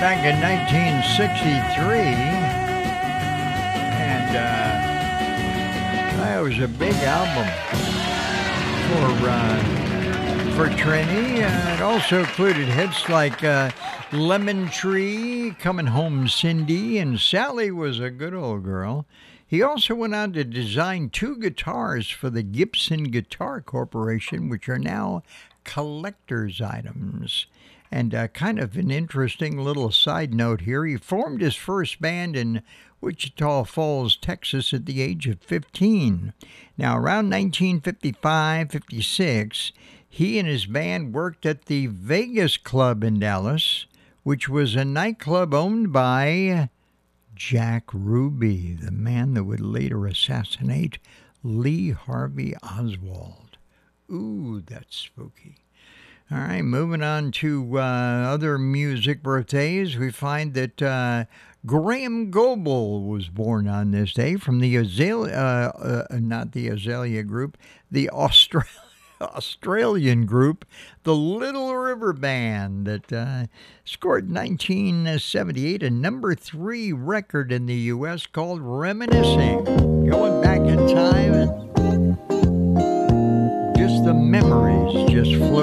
back in 1963, and that was a big album for Trini. It also included hits like Lemon Tree, Coming Home Cindy, and Sally Was a Good Old Girl. He also went on to design 2 guitars for the Gibson Guitar Corporation, which are now collector's items. And kind of an interesting little side note here, he formed his first band in Wichita Falls, Texas at the age of 15. Now, around 1955-56, he and his band worked at the Vegas Club in Dallas, which was a nightclub owned by Jack Ruby, the man that would later assassinate Lee Harvey Oswald. Ooh, that's spooky. All right, moving on to other music birthdays, we find that Graham Goebel was born on this day from the not the Azalea Group, the Australian group, the Little River Band, that scored 1978 a number 3 record in the U.S. called Reminiscing. Going back in time, and just the memories just float